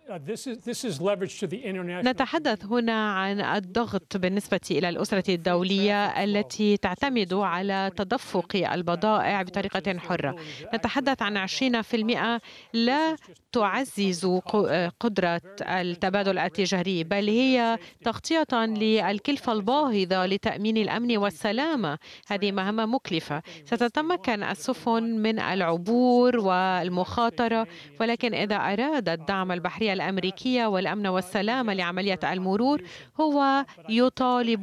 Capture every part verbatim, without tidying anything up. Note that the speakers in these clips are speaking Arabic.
نتحدث هنا عن الضغط بالنسبة إلى الأسرة الدولية التي تعتمد على تدفق البضائع بطريقة حرة. نتحدث عن عشرين بالمئة لا تعزز قدرة التبادل التجاري، بل هي تغطية للكلفة الباهظة لتأمين الأمن والسلامة. هذه مهمة مكلفة. ستتمكن السفن من العبور والمخاطرة، ولكن إذا أراد الدعم البحري الأمريكية والأمن والسلامة لعملية المرور هو يطالب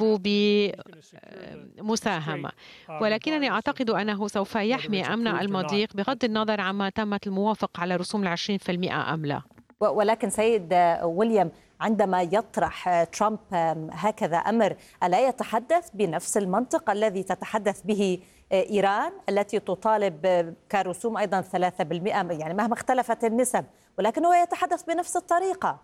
بمساهمة، ولكنني أعتقد أنه سوف يحمي أمن المضيق بغض النظر عما تمت الموافقة على رسوم العشرين في المئة أم لا. ولكن سيد ويليام، عندما يطرح ترامب هكذا أمر، ألا يتحدث بنفس المنطق الذي تتحدث به إيران التي تطالب كرسوم أيضا ثلاثة بالمئة، يعني مهما اختلفت النسب، ولكنه يتحدث بنفس الطريقة؟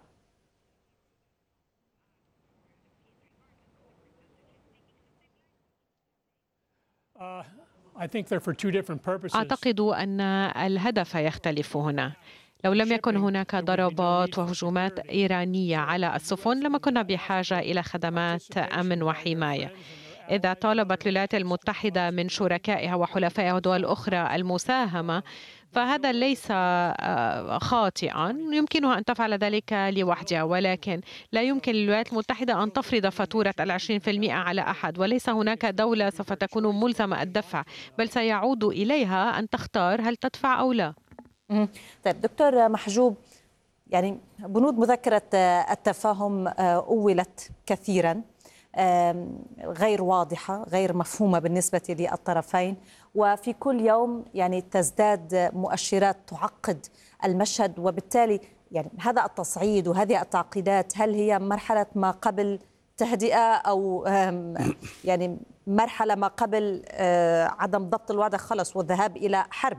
أعتقد أن الهدف يختلف هنا. لو لم يكن هناك ضربات وهجومات إيرانية على السفن لما كنا بحاجة إلى خدمات أمن وحماية. إذا طالبت الولايات المتحدة من شركائها وحلفائها ودول أخرى المساهمة فهذا ليس خاطئا، يمكنها أن تفعل ذلك لوحدها، ولكن لا يمكن للولايات المتحدة أن تفرض فاتورة العشرين في المئة على أحد، وليس هناك دولة سوف تكون ملزمة الدفع، بل سيعود إليها أن تختار هل تدفع أو لا. طيب دكتور محجوب، يعني بنود مذكرة التفاهم أولت كثيرا، غير واضحة، غير مفهومة بالنسبة للطرفين، وفي كل يوم يعني تزداد مؤشرات تعقد المشهد، وبالتالي يعني هذا التصعيد وهذه التعقيدات هل هي مرحلة ما قبل تهدئة أو يعني مرحلة ما قبل عدم ضبط الوضع خلص والذهاب إلى حرب؟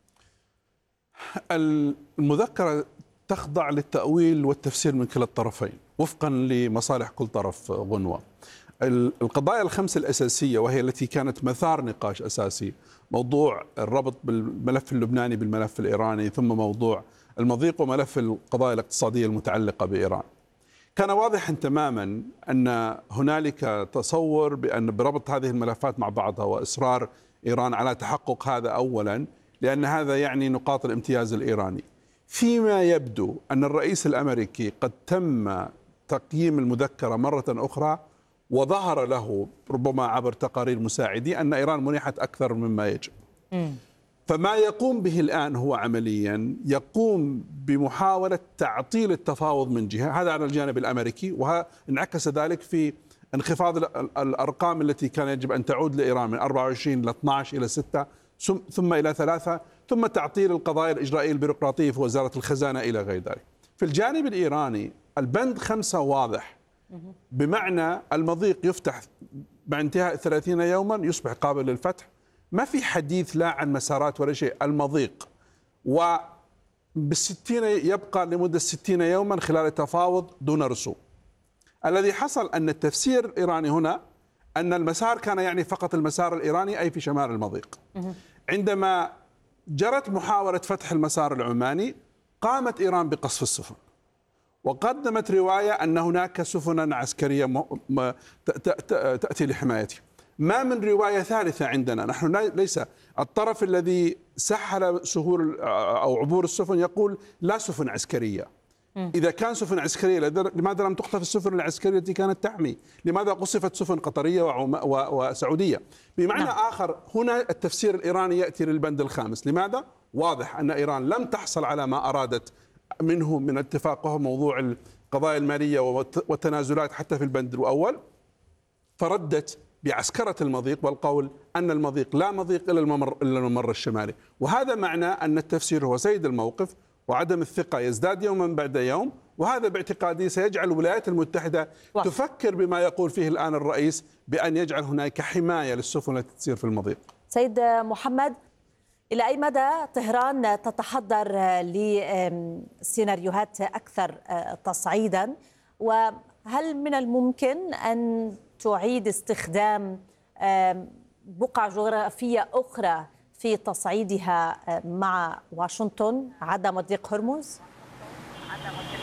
المذكرة تخضع للتأويل والتفسير من كلا الطرفين وفقا لمصالح كل طرف غنوة. القضايا الخمس الأساسية وهي التي كانت مثار نقاش أساسي، موضوع الربط بالملف اللبناني بالملف الإيراني، ثم موضوع المضيق وملف القضايا الاقتصادية المتعلقة بإيران، كان واضحا تماما أن هنالك تصور بأن بربط هذه الملفات مع بعضها وإصرار إيران على تحقق هذا أولا، لأن هذا يعني نقاط الامتياز الإيراني. فيما يبدو أن الرئيس الأمريكي قد تم تقييم المذكرة مرة أخرى، وظهر له ربما عبر تقارير مساعدي أن إيران منحت أكثر مما يجب. م. فما يقوم به الآن هو عمليا يقوم بمحاولة تعطيل التفاوض من جهة، هذا على الجانب الأمريكي، وانعكس ذلك في انخفاض الأرقام التي كان يجب أن تعود لإيران من أربعة وعشرين إلى اثني عشر إلى ستة ثم إلى ثلاثة، ثم تعطيل القضايا الإجرائية البيروقراطية في وزارة الخزانة إلى غير ذلك. في الجانب الإيراني البند خمسة واضح، بمعنى المضيق يفتح مع انتهاء ثلاثين يوما يصبح قابل للفتح، ما في حديث لا عن مسارات ولا شيء، المضيق وبالستين يبقى لمدة ستين يوما خلال التفاوض دون رسوم. الذي حصل أن التفسير الإيراني هنا أن المسار كان يعني فقط المسار الإيراني أي في شمال المضيق. عندما جرت محاولة فتح المسار العماني قامت إيران بقصف السفن، وقدمت رواية أن هناك سفنا عسكرية تأتي لحمايته. ما من رواية ثالثة عندنا، نحن ليس الطرف الذي سهل سهول أو عبور السفن يقول لا سفن عسكرية. إذا كان سفن عسكرية لماذا لم تقصف السفن العسكرية التي كانت تحمي؟ لماذا قصفت سفن قطرية وسعودية؟ بمعنى نعم. آخر هنا التفسير الإيراني يأتي للبند الخامس. لماذا؟ واضح أن إيران لم تحصل على ما أرادت منه من اتفاق، وهو موضوع القضايا المالية والتنازلات حتى في البند الأول، فردت بعسكرة المضيق والقول أن المضيق لا مضيق إلا الممر, إلا الممر الشمالي. وهذا معنى أن التفسير هو سيد الموقف، وعدم الثقة يزداد يوما بعد يوم، وهذا باعتقادي سيجعل الولايات المتحدة واحد. تفكر بما يقول فيه الآن الرئيس بأن يجعل هناك حماية للسفن التي تسير في المضيق. سيد محمد، إلى أي مدى طهران تتحضر لسيناريوهات أكثر تصعيدا، وهل من الممكن أن تعيد استخدام بقع جغرافية أخرى في تصعيدها مع واشنطن عدا مضيق هرمز؟